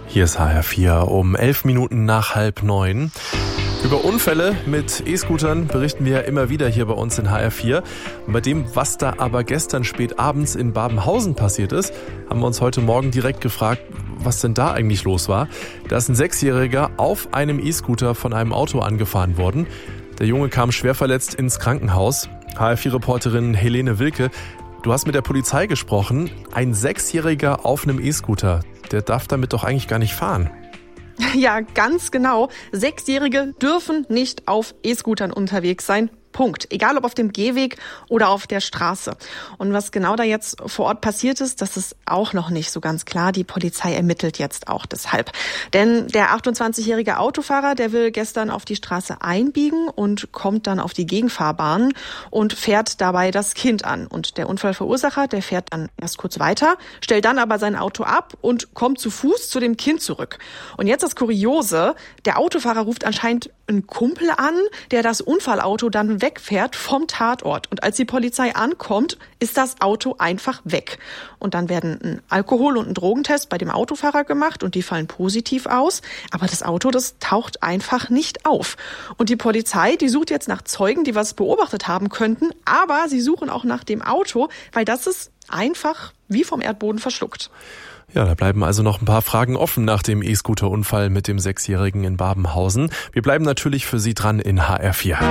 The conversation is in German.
Hier ist HR4 um 11 Minuten nach 8:30. Über Unfälle mit E-Scootern berichten wir immer wieder hier bei uns in HR4. Und bei dem, was da aber gestern spät abends in Babenhausen passiert ist, haben wir uns heute Morgen direkt gefragt, was denn da eigentlich los war. Da ist ein 6-Jähriger auf einem E-Scooter von einem Auto angefahren worden. Der Junge kam schwer verletzt ins Krankenhaus. HR4-Reporterin Helene Wilke, du hast mit der Polizei gesprochen. Ein 6-Jähriger auf einem E-Scooter, der darf damit doch eigentlich gar nicht fahren. Ja, ganz genau. 6-Jährige dürfen nicht auf E-Scootern unterwegs sein. Punkt. Egal ob auf dem Gehweg oder auf der Straße. Und was genau da jetzt vor Ort passiert ist, das ist auch noch nicht so ganz klar. Die Polizei ermittelt jetzt auch deshalb. Denn der 28-jährige Autofahrer, der will gestern auf die Straße einbiegen und kommt dann auf die Gegenfahrbahn und fährt dabei das Kind an. Und der Unfallverursacher, der fährt dann erst kurz weiter, stellt dann aber sein Auto ab und kommt zu Fuß zu dem Kind zurück. Und jetzt das Kuriose, der Autofahrer ruft anscheinend einen Kumpel an, der das Unfallauto dann wegfährt vom Tatort. Und als die Polizei ankommt, ist das Auto einfach weg. Und dann werden ein Alkohol- und ein Drogentest bei dem Autofahrer gemacht und die fallen positiv aus. Aber das Auto, das taucht einfach nicht auf. Und die Polizei, die sucht jetzt nach Zeugen, die was beobachtet haben könnten. Aber sie suchen auch nach dem Auto, weil das ist einfach wie vom Erdboden verschluckt. Ja, da bleiben also noch ein paar Fragen offen nach dem E-Scooter-Unfall mit dem 6-Jährigen in Babenhausen. Wir bleiben natürlich für Sie dran in HR4.